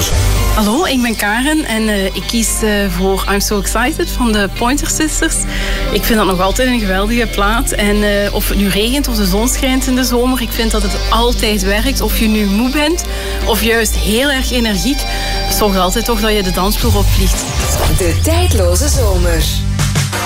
Tijdloze. Hallo, ik ben Karen en ik kies voor I'm So Excited van de Pointer Sisters. Ik vind dat nog altijd een geweldige plaat. En of het nu regent of de zon schijnt in de zomer, ik vind dat het altijd werkt. Of je nu moe bent of juist heel erg energiek, zorg altijd toch dat je de dansvloer opvliegt. De Tijdloze Zomer.